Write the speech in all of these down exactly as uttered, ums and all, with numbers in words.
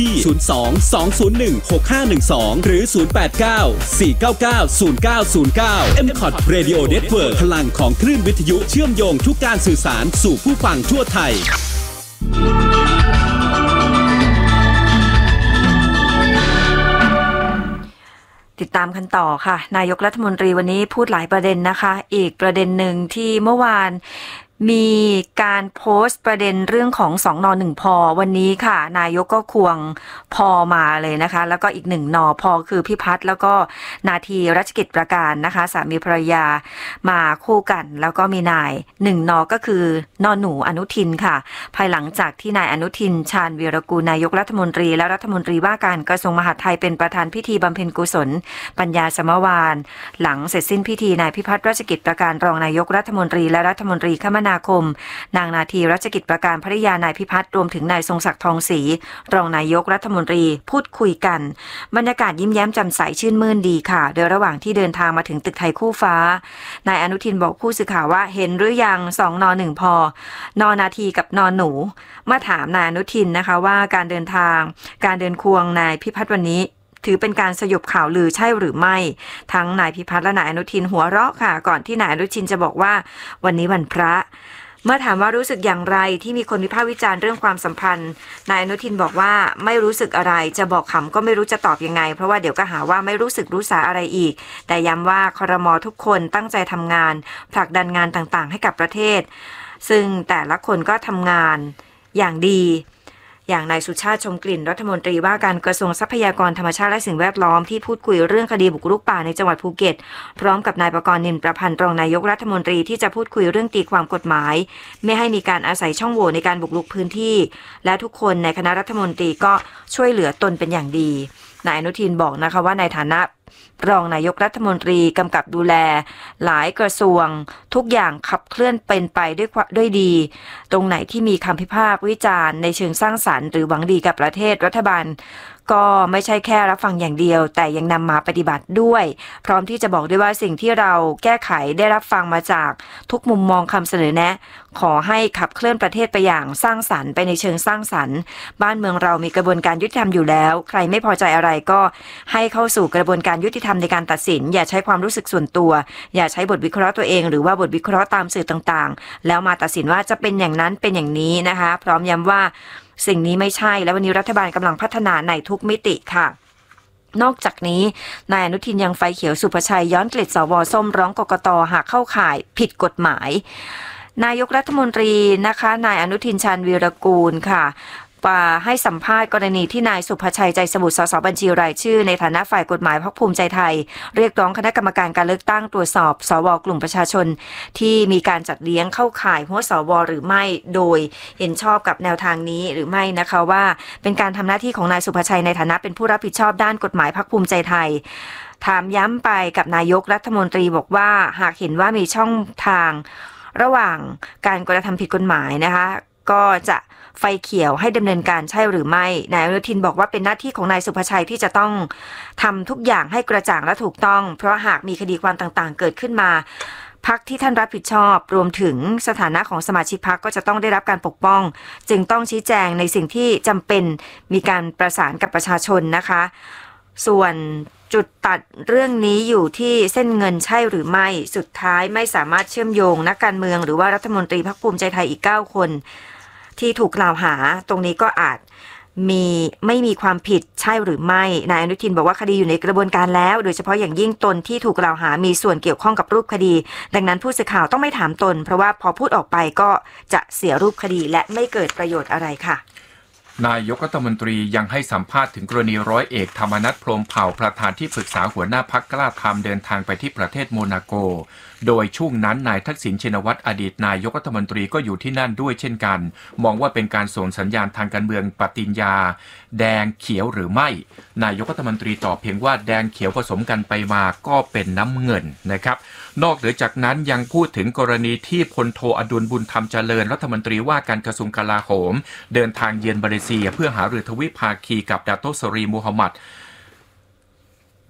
ศูนย์ สอง สอง ศูนย์ หนึ่ง หก ห้า หนึ่ง สอง หรือ ศูนย์ แปด เก้า สี่ เก้า เก้า ศูนย์ เก้า ศูนย์ เก้า เอ็ม คอท Radio Network พลังของคลื่นวิทยุเชื่อมโยงทุกการสื่อสารสู่ผู้ฟังทั่วไทยติดตามกันต่อค่ะนายกรัฐมนตรีวันนี้พูดหลายประเด็นนะคะอีกประเด็นหนึ่งที่เมื่อวานมีการโพสต์ประเด็นเรื่องของสองนอหนึ่งพอวันนี้ค่ะนายกก็ควงพอมาเลยนะคะแล้วก็อีกหนึ่งนอพอคือพี่พัฒน์แล้วก็นาทีรัชกิจประการนะคะสามีภรรยามาคู่กันแล้วก็มีนายหนึ่งนอก็คือนอหนูอนุทินค่ะภายหลังจากที่นายอนุทินชาญวีรกูลนายกรัฐมนตรีและรัฐมนตรีว่าการกระทรวงมหาดไทยเป็นประธานพิธีบำเพ็ญกุศลปัญญาสมวานหลังเสร็จสิ้นพิธีนายพิพัฒน์รัชกิจประการรองนายกรัฐมนตรีและรัฐมนตรีคมนาคมนางนาทีรัชกิจประการภริยานายพิพัฒน์รวมถึงนายทรงศักดิ์ทองศรีรองนายกรัฐมนตรีพูดคุยกันบรรยากาศยิ้มแย้มแจ่มใสชื่นมื่นดีค่ะโดยระหว่างที่เดินทางมาถึงตึกไทยคู่ฟ้านายอนุทินบอกผู้สื่อข่าวว่าเห็นหรือยังสองนอหนึ่งพอนอนาทีกับนอหนูมาถามนายอนุทินนะคะว่าการเดินทางการเดินควงนายพิพัฒน์วันนี้ถือเป็นการสยบข่าวลือใช่หรือไม่ทั้งนายพิพัฒน์และนายอนุทินหัวเราะค่ะก่อนที่นายอนุทินจะบอกว่าวันนี้วันพระเมื่อถามว่ารู้สึกอย่างไรที่มีคนวิพากษ์วิจารณ์เรื่องความสัมพันธ์นายอนุทินบอกว่าไม่รู้สึกอะไรจะบอกขำก็ไม่รู้จะตอบยังไงเพราะว่าเดี๋ยวก็หาว่าไม่รู้สึกรู้สาอะไรอีกแต่ย้ำว่าครม.ทุกคนตั้งใจทำงานผลักดันงานต่างๆให้กับประเทศซึ่งแต่ละคนก็ทำงานอย่างดีอย่างนายสุชาติชมกลิ่นรัฐมนตรีว่าการกระทรวงทรัพยากรธรรมชาติและสิ่งแวดล้อมที่พูดคุยเรื่องคดีบุกรุกป่าในจังหวัดภูเก็ตพร้อมกับนายประกรณ์นินประพันธ์รองนายกรัฐมนตรีที่จะพูดคุยเรื่องตีความกฎหมายไม่ให้มีการอาศัยช่องโหว่ในการบุกรุกพื้นที่และทุกคนในคณะรัฐมนตรีก็ช่วยเหลือตนเป็นอย่างดีนายอนุทินบอกนะคะว่าในฐานะรองนายกรัฐมนตรีกำกับดูแลหลายกระทรวงทุกอย่างขับเคลื่อนเป็นไปด้วยด้วยดีตรงไหนที่มีคำพิพากษ์วิจารณ์ในเชิงสร้างสรรค์หรือหวังดีกับประเทศรัฐบาลก็ไม่ใช่แค่รับฟังอย่างเดียวแต่ยังนำมาปฏิบัติด้วยพร้อมที่จะบอกด้วยว่าสิ่งที่เราแก้ไขได้รับฟังมาจากทุกมุมมองคำเสนอแนะขอให้ขับเคลื่อนประเทศไปอย่างสร้างสรรค์ไปในเชิงสร้างสรรค์บ้านเมืองเรามีกระบวนการยุติธรรมอยู่แล้วใครไม่พอใจอะไรก็ให้เข้าสู่กระบวนการยุติธรรมในการตัดสินอย่าใช้ความรู้สึกส่วนตัวอย่าใช้บทวิเคราะห์ตัวเองหรือว่าบทวิเคราะห์ตามสื่อต่างๆแล้วมาตัดสินว่าจะเป็นอย่างนั้นเป็นอย่างนี้นะคะพร้อมย้ำว่าสิ่งนี้ไม่ใช่และวันนี้รัฐบาลกำลังพัฒนาในทุกมิติค่ะนอกจากนี้นายอนุทินยังไฟเขียวสุภชัยย้อนกลิดสวส้มร้องกกต.หากเข้าข่ายผิดกฎหมายนายกรัฐมนตรีนะคะนายอนุทินชาญวีรกูลค่ะให้สัมภาษณ์กรณีที่นายสุภชัยใจสมุทรสสบัญชีรายชื่อในฐานะฝ่ายกฎหมายพรรคภูมิใจไทยเรียกร้องคณะกรรมการการเลือกตั้งตรวจสอบสวกลุ่มประชาชนที่มีการจัดเลี้ยงเข้าข่ายหัวสวหรือไม่โดยเห็นชอบกับแนวทางนี้หรือไม่นะคะว่าเป็นการทำหน้าที่ของนายสุภชัยในฐานะเป็นผู้รับผิดชอบด้านกฎหมายพรรคภูมิใจไทยถามย้ำไปกับนายกรัฐมนตรีบอกว่าหากเห็นว่ามีช่องทางระหว่างการกระทำผิดกฎหมายนะคะก็จะไฟเขียวให้ดำเนินการใช่หรือไม่นายอนุทินบอกว่าเป็นหน้าที่ของนายสุภชัยที่จะต้องทำทุกอย่างให้กระจ่างและถูกต้องเพราะหากมีคดีความต่างๆเกิดขึ้นมาพรรคที่ท่านรับผิดชอบรวมถึงสถานะของสมาชิกพรรคก็จะต้องได้รับการปกป้องจึงต้องชี้แจงในสิ่งที่จำเป็นมีการประสานกับประชาชนนะคะส่วนจุดตัดเรื่องนี้อยู่ที่เส้นเงินใช่หรือไม่สุดท้ายไม่สามารถเชื่อมโยงนักการเมืองหรือว่ารัฐมนตรีพรรคภูมิใจไทยอีกเก้าคนที่ถูกกล่าวหาตรงนี้ก็อาจมีไม่มีความผิดใช่หรือไม่นายอนุทินบอกว่าคดีอยู่ในกระบวนการแล้วโดยเฉพาะอย่างยิ่งตนที่ถูกกล่าวหามีส่วนเกี่ยวข้องกับรูปคดีดังนั้นผู้สื่อข่าวต้องไม่ถามตนเพราะว่าพอพูดออกไปก็จะเสียรูปคดีและไม่เกิดประโยชน์อะไรค่ะนายกรัฐมนตรียังให้สัมภาษณ์ถึงกรณีร้อยเอกธรรมนัส พรหมเผ่าประธานที่ปรึกษาหัวหน้าพรรคกล้าทำเดินทางไปที่ประเทศโมนาโกโดยช่วงนั้นนายทักษิณชินวัตรอดีตนายกรัฐมนตรีก็อยู่ที่นั่นด้วยเช่นกันมองว่าเป็นการส่งสัญญาณทางการเมืองปฏิญญาแดงเขียวหรือไม่นายกรัฐมนตรีตอบเพียงว่าแดงเขียวผสมกันไปมาก็เป็นน้ำเงินนะครับนอกเหนือจากนั้นยังพูดถึงกรณีที่พลโทอดุลบุญธรรมเจริญรัฐมนตรีว่าการกระทรวงกลาโหมเดินทางเยือนมาเลเซียเพื่อหารือทวิภาคีกับดาโตสรีมูฮัมหมัด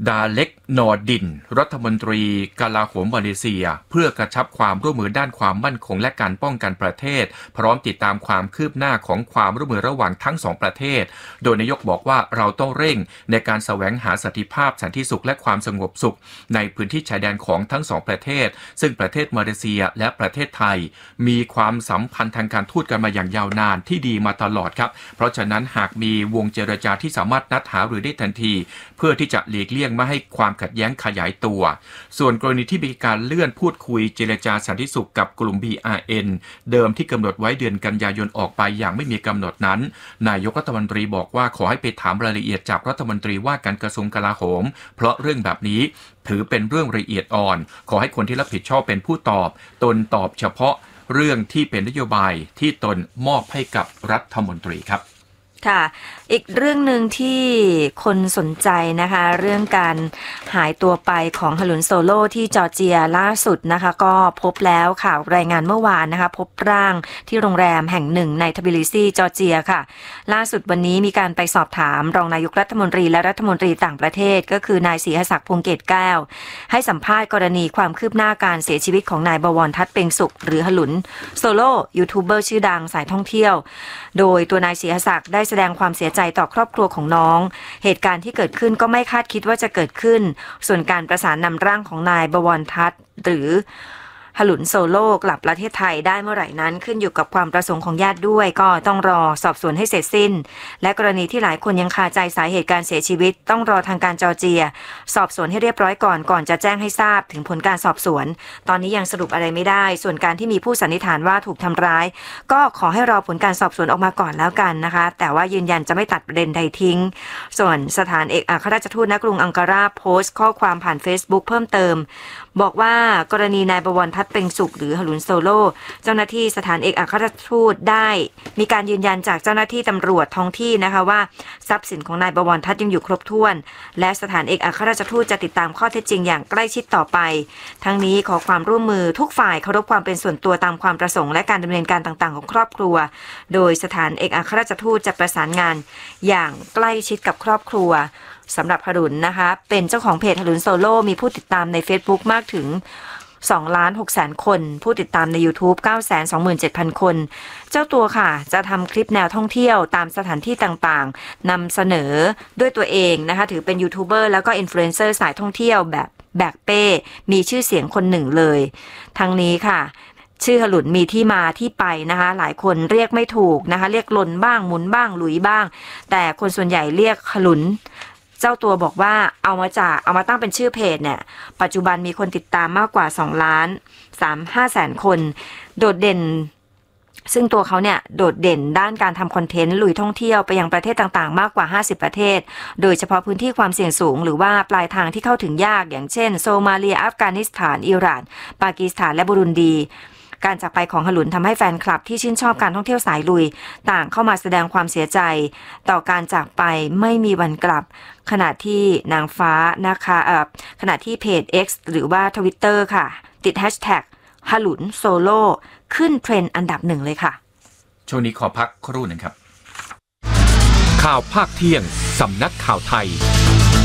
ดาเล็กนอร์ดินรัฐมนตรีกลาโหมมาเลเซียเพื่อกระชับความร่วมมือด้านความมั่นคงและการป้องกันประเทศพร้อมติดตามความคืบหน้าของความร่วมมือระหว่างทั้งสองประเทศโดยนายกบอกว่าเราต้องเร่งในการแสวงหาสันติภาพสันติสุขและความสงบสุขในพื้นที่ชายแดนของทั้งสองประเทศซึ่งประเทศมาเลเซียและประเทศไทยมีความสัมพันธ์ทางการทูตกันมาอย่างยาวนานที่ดีมาตลอดครับเพราะฉะนั้นหากมีวงเจรจาที่สามารถนัดหารือได้ทันทีเพื่อที่จะหลีกเลี่ยงไม่ให้ความขัดแย้งขยายตัวส่วนกรณีที่มีการเลื่อนพูดคุยเจรจาสันติสุขกับกลุ่ม บี อาร์ เอ็น เดิมที่กำหนดไว้เดือนกันยายนออกไปอย่างไม่มีกำหนดนั้นนายกรัฐมนตรีบอกว่าขอให้ไปถามรายละเอียดจากรัฐมนตรีว่าการกระทรวงกลาโหมเพราะเรื่องแบบนี้ถือเป็นเรื่องละเอียดอ่อนขอให้คนที่รับผิดชอบเป็นผู้ตอบตนตอบเฉพาะเรื่องที่เป็นนโยบายที่ตนมอบให้กับรัฐมนตรีครับค่ะอีกเรื่องหนึ่งที่คนสนใจนะคะเรื่องการหายตัวไปของฮารุนโซโลที่จอร์เจียล่าสุดนะคะก็พบแล้วค่ะรายงานเมื่อวานนะคะพบร่างที่โรงแรมแห่งหนึ่งในทบิลิซีจอร์เจียค่ะล่าสุดวันนี้มีการไปสอบถามรองนายกรัฐมนตรีและรัฐมนตรีต่างประเทศก็คือนายศรีหศักดิ์พงษ์เกตแก้วให้สัมภาษณ์กรณีความคืบหน้าการเสียชีวิตของนายบวรทัศน์เพ็งสุขหรือฮารุนโซโลยูทูบเบอร์ชื่อดังสายท่องเที่ยวโดยตัวนายศรีหศักดิ์ได้แสดงความเสียใจต่อครอบครัวของน้องเหตุการณ์ที่เกิดขึ้นก็ไม่คาดคิดว่าจะเกิดขึ้นส่วนการประสานนำร่างของนายบวรทัศน์หรือฮารุนโซโลกลับประเทศไทยได้เมื่อไหร่นั้นขึ้นอยู่กับความประสงค์ของญาติด้วยก็ต้องรอสอบสวนให้เสร็จสิ้นและกรณีที่หลายคนยังคาใจสาเหตุการเสียชีวิตต้องรอทางการจอร์เจียสอบสวนให้เรียบร้อยก่อนก่อนจะแจ้งให้ทราบถึงผลการสอบสวนตอนนี้ยังสรุปอะไรไม่ได้ส่วนการที่มีผู้สันนิษฐานว่าถูกทำร้ายก็ขอให้รอผลการสอบสวนออกมาก่อนแล้วกันนะคะแต่ว่ายืนยันจะไม่ตัดประเด็นใดทิ้งส่วนสถานเอกอัครราชทูตณกรุงอังการาโพสต์ข้อความผ่าน Facebook เพิ่มเติมบอกว่ากรณีนายบวรทัศน์เพ็งสุขหรือฮารุนโซโลเจ้าหน้าที่สถานเอกอัครราชทูตได้มีการยืนยันจากเจ้าหน้าที่ตำรวจท้องที่นะคะว่าทรัพย์สินของนายบวรทัศน์ยังอยู่ครบถ้วนและสถานเอกอัครราชทูตจะติดตามข้อเท็จจริงอย่างใกล้ชิดต่อไปทั้งนี้ขอความร่วมมือทุกฝ่ายเคารพความเป็นส่วนตัวตามความประสงค์และการดำเนินการต่างๆของครอบครัวโดยสถานเอกอัครราชทูตจะประสานงานอย่างใกล้ชิดกับครอบครัวสำหรับฮารุนนะคะเป็นเจ้าของเพจฮารุนโซโลมีผู้ติดตามใน Facebook มากถึง สองล้านหกแสน คนผู้ติดตามใน YouTube เก้าแสนสองหมื่นเจ็ดพัน คนเจ้าตัวค่ะจะทำคลิปแนวท่องเที่ยวตามสถานที่ต่างๆนำเสนอด้วยตัวเองนะคะถือเป็นยูทูบเบอร์แล้วก็อินฟลูเอนเซอร์สายท่องเที่ยวแบบแบกเป้มีชื่อเสียงคนหนึ่งเลยทั้งนี้ค่ะชื่อฮารุนมีที่มาที่ไปนะคะหลายคนเรียกไม่ถูกนะคะเรียกหล่นบ้างหมุนบ้างหลุยบ้างแต่คนส่วนใหญ่เรียกฮารุนเจ้าตัวบอกว่าเอามาจากเอามาตั้งเป็นชื่อเพจเนี่ยปัจจุบันมีคนติดตามมากกว่าสองล้านสามห้าแสนคนโดดเด่นซึ่งตัวเขาเนี่ยโดดเด่นด้านการทำคอนเทนต์ลุยท่องเที่ยวไปยังประเทศต่างๆมากกว่าห้าสิบประเทศโดยเฉพาะพื้นที่ความเสี่ยงสูงหรือว่าปลายทางที่เข้าถึงยากอย่างเช่นโซมาเลียอัฟกานิสถานอิหร่านปากีสถานและบุรุนดีการจากไปของฮารุนทำให้แฟนคลับที่ชื่นชอบการท่องเที่ยวสายลุยต่างเข้ามาแสดงความเสียใจต่อการจากไปไม่มีวันกลับขณะที่นางฟ้านะคะเอ่อขณะที่เพจ X หรือว่า Twitter ค่ะติดแฮชแท็กฮารุนโซโลขึ้นเทรนด์อันดับหนึ่งเลยค่ะช่วงนี้ขอพักครู่หนึ่งครับข่าวภาคเที่ยงสำนักข่าวไทย